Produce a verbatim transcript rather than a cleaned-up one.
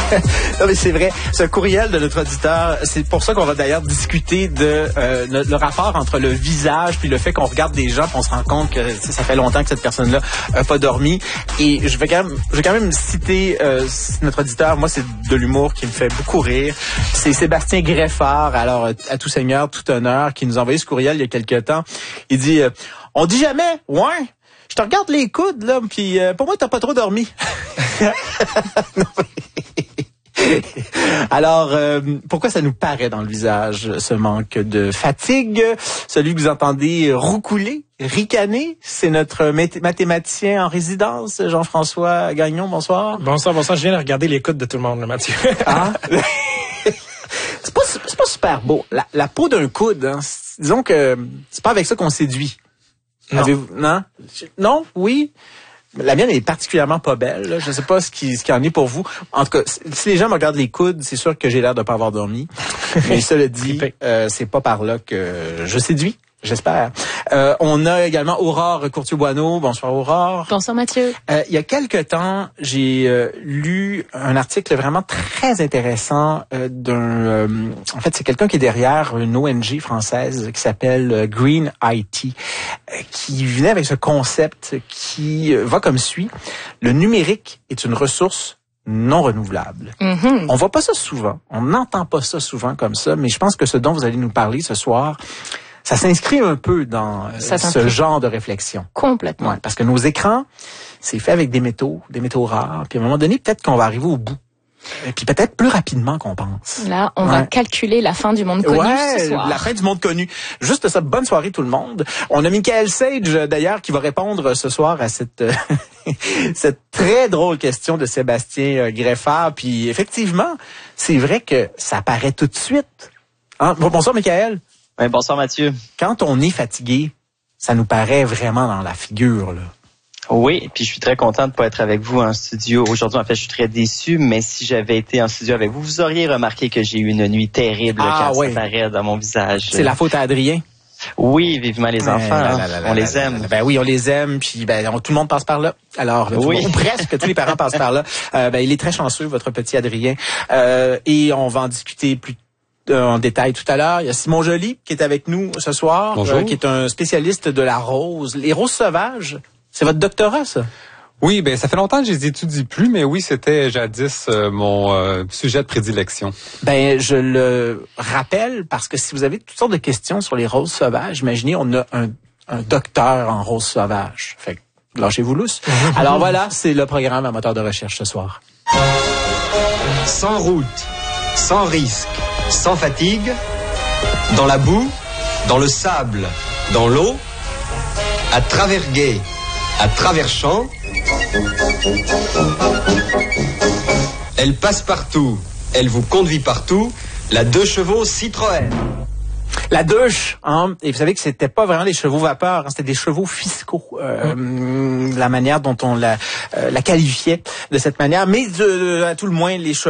Non, mais c'est vrai. Ce courriel de notre auditeur, c'est pour ça qu'on va d'ailleurs discuter de euh, le, le rapport entre le visage puis le fait qu'on regarde des gens puis on se rend compte que ça fait longtemps que cette personne-là a pas dormi. Et je vais quand même, je vais quand même citer euh, notre auditeur. Moi, c'est de l'humour qui me fait beaucoup rire. C'est Sébastien Greffard, alors à tout seigneur, tout honneur, qui nous a envoyé ce courriel il y a quelque temps. Il dit euh, « On dit jamais, ouais, je te regarde les coudes, là, puis euh, pour moi, t'as pas trop dormi. » Alors, euh, pourquoi ça nous paraît dans le visage, ce manque de fatigue? Celui que vous entendez roucouler, ricaner, c'est notre mathématicien en résidence, Jean-François Gagnon. Bonsoir. Bonsoir, bonsoir. Je viens de regarder les coudes de tout le monde, là, Mathieu. Ah? c'est, pas, c'est pas super beau. La, la peau d'un coude, hein, disons que c'est pas avec ça qu'on séduit. Non. Avez-vous, non? Non? Oui? La mienne est particulièrement pas belle. Là. Je sais pas ce qui, ce qui en est pour vous. En tout cas, si les gens me regardent les coudes, c'est sûr que j'ai l'air de pas avoir dormi. Mais cela dit, euh, c'est pas par là que je séduis. J'espère. Euh, on a également Aurore Courtier-Boineau. Bonsoir Aurore. Bonsoir Mathieu. Euh, il y a quelque temps, j'ai euh, lu un article vraiment très intéressant euh, d'un... Euh, en fait, c'est quelqu'un qui est derrière une O N G française qui s'appelle euh, Green I T, euh, qui venait avec ce concept qui euh, va comme suit. Le numérique est une ressource non renouvelable. Mm-hmm. On voit pas ça souvent. On n'entend pas ça souvent comme ça, mais je pense que ce dont vous allez nous parler ce soir, ça s'inscrit un peu dans euh, ce genre de réflexion. Complètement. Ouais, parce que nos écrans, c'est fait avec des métaux, des métaux rares. Puis à un moment donné, peut-être qu'on va arriver au bout. Et puis peut-être plus rapidement qu'on pense. Là, on ouais. va calculer la fin du monde connu ouais, ce soir. La fin du monde connu. Juste ça, bonne soirée tout le monde. On a Michael Sage, d'ailleurs, qui va répondre ce soir à cette cette très drôle question de Sébastien Greffard. Puis effectivement, c'est vrai que ça paraît tout de suite. Hein? Bonsoir, Michael. Oui, bonsoir Mathieu. Quand on est fatigué, ça nous paraît vraiment dans la figure, là. Oui, puis je suis très content de pas être avec vous en studio aujourd'hui. En fait, je suis très déçu, mais si j'avais été en studio avec vous, vous auriez remarqué que j'ai eu une nuit terrible ah, quand oui. ça paraît dans mon visage. C'est la faute à Adrien. Oui, vivement les enfants. Là, hein. là, là, là, on là, les là, aime. Là, là. Ben oui, on les aime, puis ben on, tout le monde passe par là. Alors, oui. Monde, presque tous les parents passent par là. Euh, ben il est très chanceux, votre petit Adrien. Euh, et on va en discuter plus en détail tout à l'heure. Il y a Simon Joly qui est avec nous ce soir, euh, qui est un spécialiste de la rose. Les roses sauvages, c'est votre doctorat, ça? Oui, ben ça fait longtemps que je les étudie plus, mais oui, c'était jadis euh, mon euh, sujet de prédilection. Ben je le rappelle parce que si vous avez toutes sortes de questions sur les roses sauvages, imaginez, on a un, un docteur en roses sauvages. Fait que lâchez-vous lousse. Alors voilà, c'est le programme à moteur de recherche ce soir. Sans route, sans risque, sans fatigue, dans la boue, dans le sable, dans l'eau, à travers gué, à travers champs, elle passe partout, elle vous conduit partout, la deux chevaux Citroën. La douche, hein, et vous savez que c'était pas vraiment des chevaux vapeur, hein, c'était des chevaux fiscaux. Euh, mmh. La manière dont on la, euh, la qualifiait de cette manière, mais de, à tout le moins les chevaux